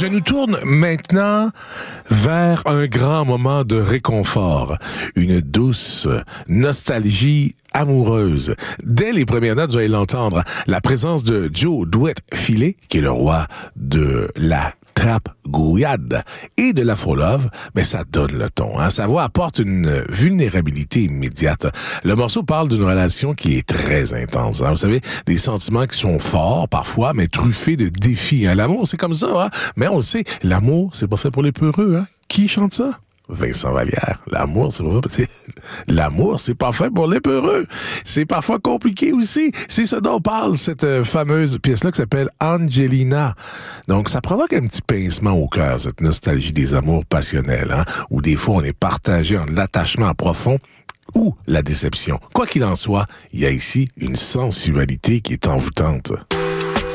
Je nous tourne maintenant vers un grand moment de réconfort, une douce nostalgie amoureuse. Dès les premières notes, vous allez l'entendre, la présence de Joe Douet-Filet, qui est le roi de la trap gouillade et de l'afro-love, ben ça donne le ton. Hein? Sa voix apporte une vulnérabilité immédiate. Le morceau parle d'une relation qui est très intense. Hein? Vous savez, des sentiments qui sont forts parfois, mais truffés de défis. Hein? L'amour, c'est comme ça. Hein? Mais on le sait, l'amour, c'est pas fait pour les peureux. Hein? Qui chante ça? Vincent Vallière. L'amour, c'est pas fait pour les peureux. C'est parfois compliqué aussi. C'est ce dont parle cette fameuse pièce-là qui s'appelle Angelina. Donc, ça provoque un petit pincement au cœur, cette nostalgie des amours passionnels, hein, où des fois on est partagé entre l'attachement profond ou la déception. Quoi qu'il en soit, il y a ici une sensualité qui est envoûtante.